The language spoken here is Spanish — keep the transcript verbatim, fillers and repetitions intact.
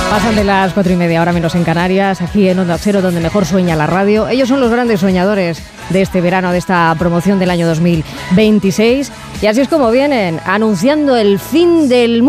Pasan de las cuatro y media, ahora menos en Canarias, aquí en Onda Cero, donde mejor sueña la radio. Ellos son los grandes soñadores de este verano, de esta promoción del año dos mil veintiséis. Y así es como vienen, anunciando el fin del mundo.